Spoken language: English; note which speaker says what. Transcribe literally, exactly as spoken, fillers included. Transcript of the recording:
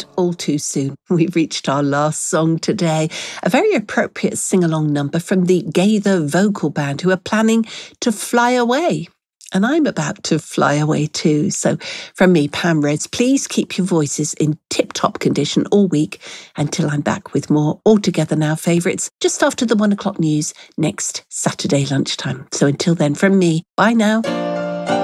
Speaker 1: And all too soon, we've reached our last song today, a very appropriate sing-along number from the Gaither Vocal Band, who are planning to fly away. And I'm about to fly away too. So from me, Pam Rhodes, please keep your voices in tip-top condition all week until I'm back with more All Together Now favourites just after the one o'clock news next Saturday lunchtime. So until then, from me, bye now.